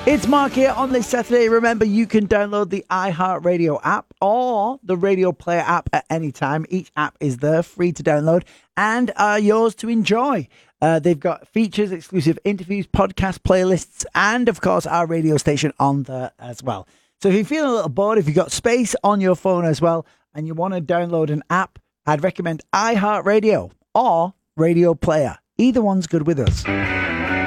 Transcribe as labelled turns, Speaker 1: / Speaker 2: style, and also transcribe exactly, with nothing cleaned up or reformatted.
Speaker 1: It's Mark here on this Saturday. Remember, you can download the iHeartRadio app or the Radio Player app at any time. Each app is there, free to download, and are yours to enjoy. Uh, they've got features, exclusive interviews, podcast playlists, and, of course, our radio station on there as well. So if you're feeling a little bored, if you've got space on your phone as well, and you want to download an app, I'd recommend iHeartRadio or Radio Player. Either one's good with us.